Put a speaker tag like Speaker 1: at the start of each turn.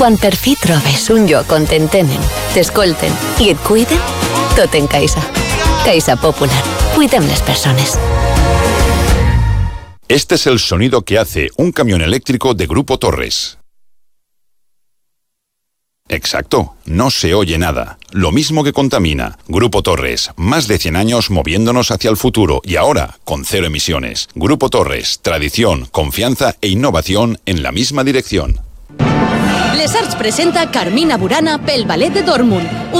Speaker 1: Quan per fi trobes un lloc on t'entenen, t'escolten i et cuiden, tot en Caixa. Caixa Popular. Cuidem les persones.
Speaker 2: Este es el sonido que hace un camión eléctrico de Grupo Torres. Exacto, no se oye nada. Lo mismo que contamina. Grupo Torres, más de 100 años moviéndonos hacia el futuro y ahora con 0 emisiones. Grupo Torres, tradición, confianza e innovación en la misma dirección.
Speaker 3: Les Arts presenta Carmina Burana pel Ballet de Dortmund.